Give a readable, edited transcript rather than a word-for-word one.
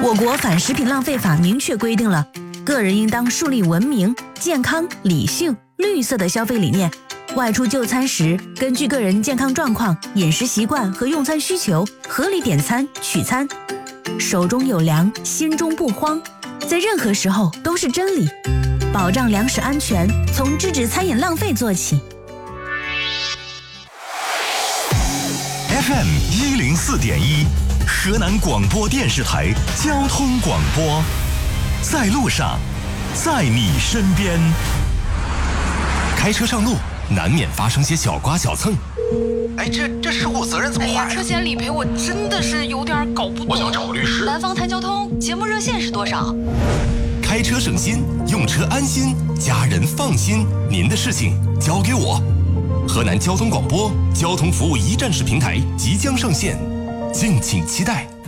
我国反食品浪费法明确规定了，个人应当树立文明、健康、理性、绿色的消费理念。外出就餐时，根据个人健康状况、饮食习惯和用餐需求，合理点餐取餐。手中有粮，心中不慌，在任何时候都是真理。保障粮食安全，从制止餐饮浪费做起。 FM 104.1，河南广播电视台交通广播，在路上，在你身边。开车上路，难免发生些小刮小蹭。 哎，这事故责任怎么划呀？ 车险理赔我真的是有点搞不懂。 我想找个律师。 南方谈交通节目热线是多少？ 开车省心，用车安心，家人放心。您的事情交给我。河南交通广播交通服务一站式平台即将上线，敬请期待。